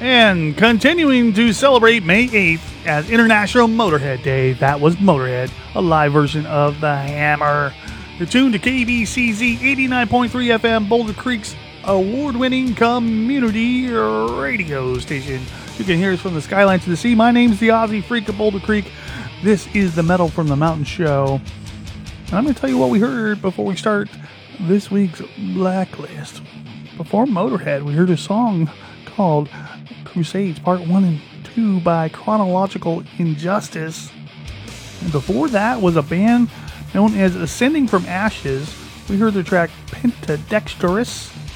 And continuing to celebrate May 8th as International Motorhead Day, that was Motorhead, a live version of The Hammer. You're tuned to KBCZ 89.3 FM, Boulder Creek's award-winning community radio station. You can hear us from the skyline to the sea. My name's the Aussie Freak of Boulder Creek. This is the Metal from the Mountain show. And I'm going to tell you what we heard before we start this week's Blacklist. Before Motorhead, we heard a song called Crusades Part 1 and 2 by Chronological Injustice. And before that was a band known as Ascending from Ashes. We heard the track Pentadextrous.